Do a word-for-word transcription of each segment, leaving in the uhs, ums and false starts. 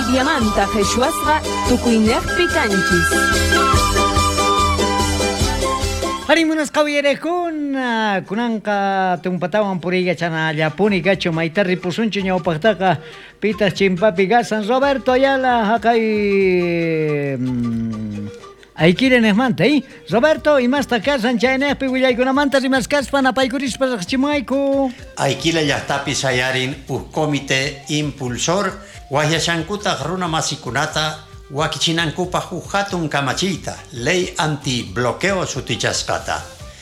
alcaldiamanta Jeshuasra tukuynaqpi kanchis. Harimunas qawiyarijuna kunanqa tumpatawan puriyga chana puni gacho mayta ripusunchu ñawpaqtaqa pitas chimpapi gasan Roberto Ayala haqay Aykile nesmanta, ¿eh? Roberto, y más takasan chaynejpi willaykunamanta rimaskaspa napaykurispa riqchimayku. Aykile llaqtapi sayarin uh comité impulsor wahyashankutaq runa masikunata wakichinankupa uh hatun kamachiyta ley antibloqueo sutichasqata.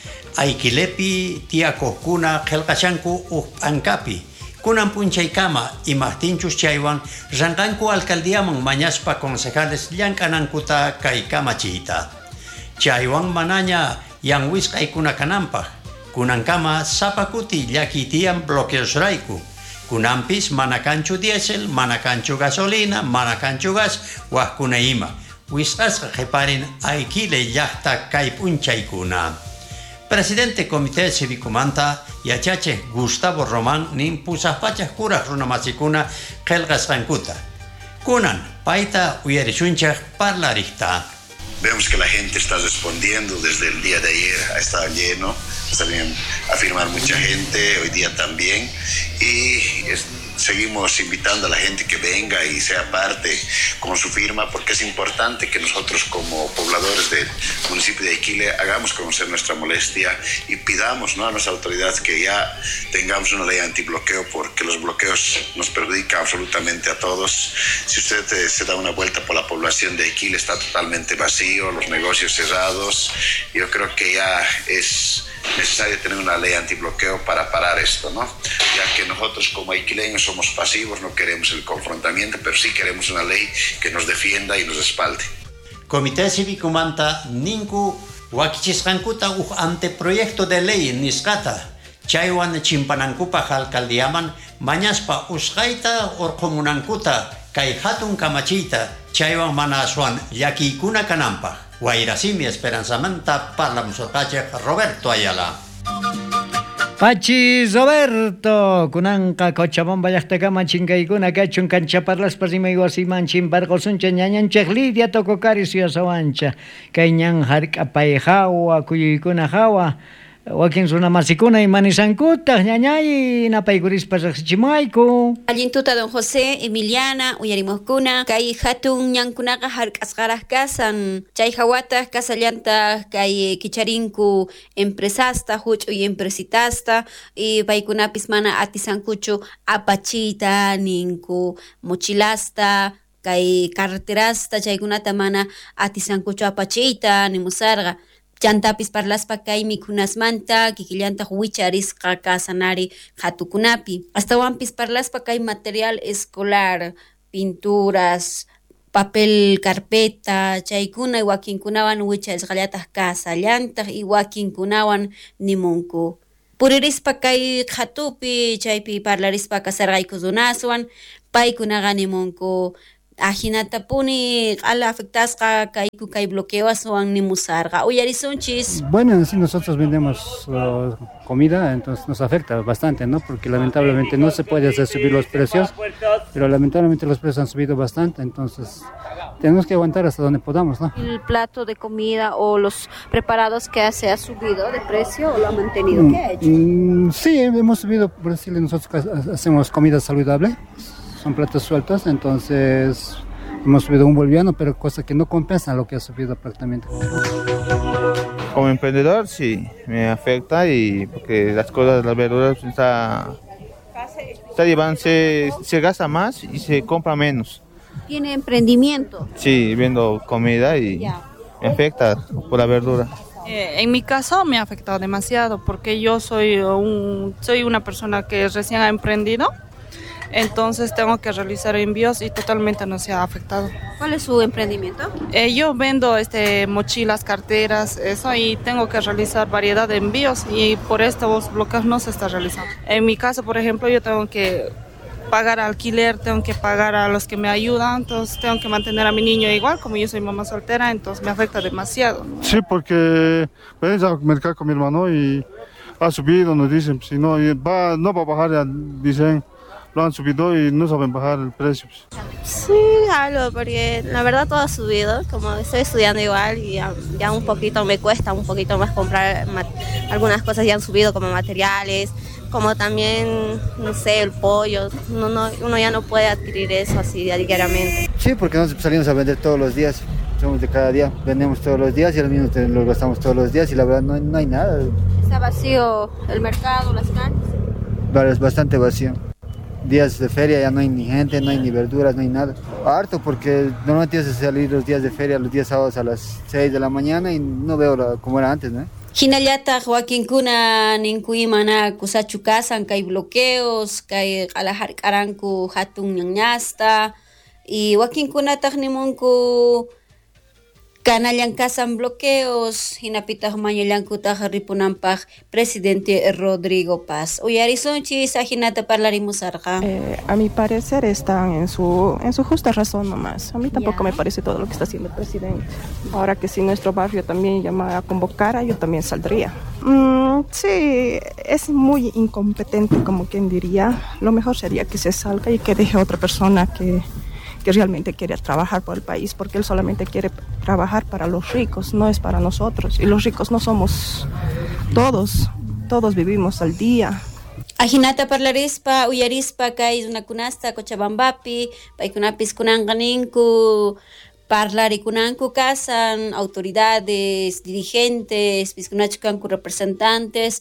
Aykilepi tiyakuqkuna qillqashanku uh ankapi kunan punchaykama imaqtinchus chaywan ranqanku alcaldiaman mañaspa concejales llank'anankuta kay kamachiyta. Chaywan manaña yanwisqaykuna kananpaq kunankama sapakuti llakitiyan bloqueosrayku. Kunanpis mana kanchu diésel, mana kanchu gasolina, mana kanchu gas, waqkuna ima. Wisqasqa qhiparin Aykile llaqta kay punchaykuna. Presidente Comité Cívicumanta yachache Gustavo Román nin pusaqpachaq kuraq runamasikuna qillqasqankuta. Kunan payta uyarishunchaq parlariqta. Vemos que la gente está respondiendo desde el día de ayer, ha estado lleno, está bien a firmar mucha gente, hoy día también, y es, seguimos invitando a la gente que venga y sea parte con su firma, porque es importante que nosotros como pobladores del municipio de Aykile hagamos conocer nuestra molestia y pidamos, ¿no?, a nuestras autoridades que ya tengamos una ley antibloqueo, porque los bloqueos nos perjudican absolutamente a todos. Si usted eh, se da una vuelta por la población de Aykile, está totalmente vacío, los negocios cerrados. Yo creo que ya es necesario tener una ley antibloqueo para parar esto, ¿no? Ya que nosotros como ayquileños somos pasivos, no queremos el confrontamiento, pero sí queremos una ley que nos defienda y nos respalde. Comité Cívicumanta ninku wakichisqankuta uh anteproyecto de ley nisqata chaywan chimpanankupaq alcaldiaman mañaspa usqayta urqumunankuta kay hatun kamachiyta chaywan mana aswan llakiykuna kananpaq. Guairasimi Esperanzamanta parlamusorqachiq Roberto Ayala. Pachi Roberto, kunanqa Cochabamba llaqtakama chinkaykuna kachun kanchaparlaspa rimay wasiman chimparqusuncha ñañanchik Lidia Tokokari suyasawancha kay ñan hark'apay hawa kuyuykuna hawa wakin runamasikuna imanisankutaq ñañay napaykurispa riqsichimayku. Allintuta don José, Emiliana, uyarimuqkuna kay hatun ñankunaqa hark'asqaraq kasan chay hawataq kasallantaq kay kicharinku empresasta huch'uy empresitasta y paykunapis mana atisankuchu apachiyta ninku mochilasta kay carreterasta chaykunata mana atisankuchu apachiyta nimusarqa. Chantapis parlaspa kay mikhunasmanta kikillantaq wicharisqa kasanari hatukunapi. Astawanpis parlaspa kay material escolar, pinturas, papel carpeta, chaykuna wakinkunawan wicharisqallataq kasallantaq y wakinkunawan nimunku. Puririspa kay hatupi chaypi parlarispa kasarqayku runaswan paykunaqa nimunku ajinata puni ala afectasqa kayku kay bloqueoaswan nimusarqa uyarisunchis. Bueno, si nosotros vendemos uh, comida, entonces nos afecta bastante, ¿no? Porque lamentablemente no se puede hacer subir los precios, pero lamentablemente los precios han subido bastante, entonces tenemos que aguantar hasta donde podamos, ¿no? ¿El plato de comida o los preparados que hace ha subido de precio o lo ha mantenido? Mm, ¿Qué ha hecho? Mm, sí, hemos subido, por decirle, nosotros hacemos comida saludable. Son platos sueltos, entonces hemos subido un boliviano, pero cosa que no compensa lo que ha subido prácticamente. Como emprendedor sí, me afecta y porque las cosas, las verduras está, está llevando, se, se gasta más y se compra menos. ¿Tiene emprendimiento? Sí, vendo comida y ya. Me afecta por la verdura. Eh, en mi caso me ha afectado demasiado porque yo soy, un, soy una persona que recién ha emprendido. Entonces tengo que realizar envíos y totalmente no se ha afectado. ¿Cuál es su emprendimiento? Eh, yo vendo este, mochilas, carteras, eso, y tengo que realizar variedad de envíos y por estos bloqueos no se está realizando. En mi caso, por ejemplo, yo tengo que pagar alquiler, tengo que pagar a los que me ayudan, entonces tengo que mantener a mi niño igual, como yo soy mamá soltera, entonces me afecta demasiado, ¿no? Sí, porque voy a mercar con mi hermano y ha subido, nos dicen, si no va, no va a bajar, dicen. lo han subido y no saben bajar el precio. Sí, algo, porque la verdad todo ha subido, como estoy estudiando igual y ya, ya un poquito me cuesta un poquito más comprar, mat- algunas cosas ya han subido como materiales, como también, no sé, el pollo, no, no, uno ya no puede adquirir eso así diariamente. Sí, porque nosotros salimos a vender todos los días, somos de cada día, vendemos todos los días y al mismo tiempo lo gastamos todos los días y la verdad no, no hay nada. Está vacío el mercado, las calles. Vale, es bastante vacío. Días de feria ya no hay ni gente, no hay ni verduras, no hay nada. Harto porque normalmente tienes que salir los días de feria, los días sábados a las seis de la mañana y no veo la, como era antes, ¿no? Hinallata Joaquinkuna ninkuyimana kusachukasan kay bloqueos, kay qalahark'aranku hatun ñañasta y wakinkunataq nimunku kanallankasan bloqueos hinapitaq mañallankutaq ripunanpaq presidente Rodrigo Paz. Uyarisunchis ahinata parlarimusarqa. Eh, a mi parecer están en su en su justa razón nomás. A mí tampoco yeah. me parece todo lo que está haciendo el presidente. Ahora que si nuestro barrio también llama a convocar, yo también saldría. Mm, sí, es muy incompetente, como quien diría. Lo mejor sería que se salga y que deje a otra persona que que realmente quiere trabajar por el país, porque él solamente quiere trabajar para los ricos, no es para nosotros. Y los ricos no somos todos, todos vivimos al día. Ahinata parlarispa, uyarispa, kay unakunasta, Cochabambapi, paykunapis kunanqaninku, parlarikunanku kasan, autoridades, dirigentes, piskunachukanku representantes,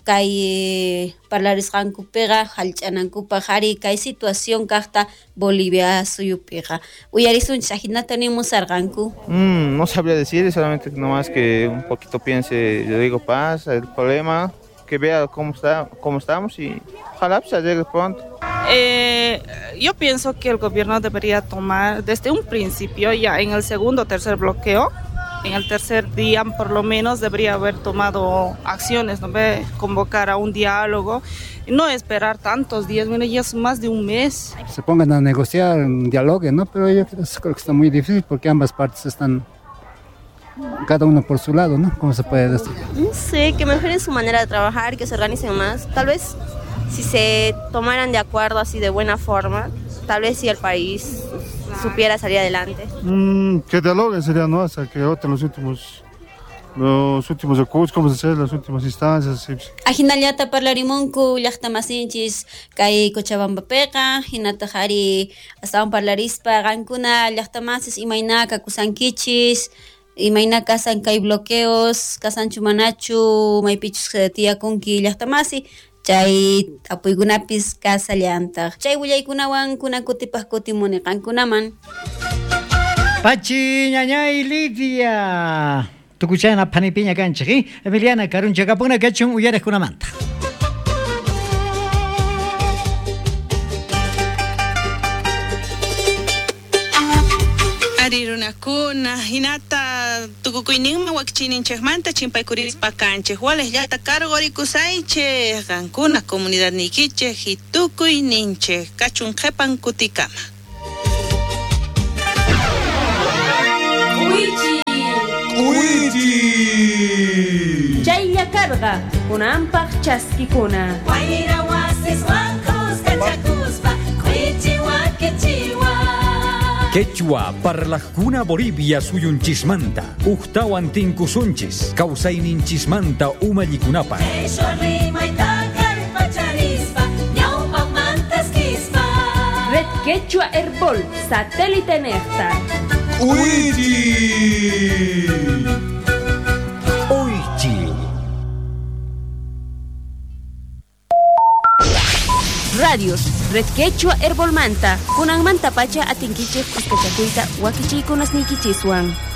kay parlarisqanku pega halch'anankupa qhari kay situación kaqta Bolivia suyupiqa uyarisunchis ahinata nimusarqanku. Mm, no sabría decir, solamente nomás que un poquito piense Rodrigo Paz el problema, que vea cómo está, cómo estamos y ojalá se llegue pronto. Eh, yo pienso que el gobierno debería tomar desde un principio, ya en el segundo o tercer bloqueo, en el tercer día por lo menos debería haber tomado acciones, ¿no ve? Convocar a un diálogo y no esperar tantos días, mira, ya es más de un mes. Se pongan a negociar, un diálogo, ¿no? Pero yo creo que está muy difícil porque ambas partes están cada uno por su lado, ¿no? ¿Cómo se puede decir? No sé, que mejoren su manera de trabajar, que se organicen más. Tal vez si se tomaran de acuerdo así de buena forma, tal vez si el país supiera salir adelante. Mm, que dialoguen sería, ¿no? Hasta que voten los últimos los últimos recursos, cómo se hace las últimas instancias. Sí. Ahinallata parlarimunku llaqtamasinchis kay Cochabambapiqa hinata qhari astawan parlarispa qankuna llaqtamasis imaynaka kusankichis imayna kasan kay bloqueos kasanchu manachu maypichus tiyakunki llaqtamasi chay apuykunapis kasallantaq chay willaykunawan kunakutipaq kutimuni qankunaman. Pachi ñañay Lidia tukuchana panipiña kanchik Emiliana karuncha kapuna kachun uyariskunamanta. Arirunakuna hinata tukukuyninman wakchininchikmanta chimpaykurispa kanchik wales llaqta kargorikusaychik qankuna comunidad nikichik y tukuyninchik kachun qhipan kutikama. Uichi Uichi Chaylla karqa kunanpaq chaskikuna Wayra wasis wankos kachakuspa Uichi wakichiwa Quechua parlaqkuna Bolivia suyunchismanta uqtawan tinkusunchis kawsayninchismanta umallikunapa Esho rimayta karpacharispa ñawpaq mantaskispa Red Quechua Herbol satélite Nectar Uichi Uichi Radios Red Quechua Herbolmanta kunanmanta pacha atinkichik kuskachakuyta wakichikunas nikichiswan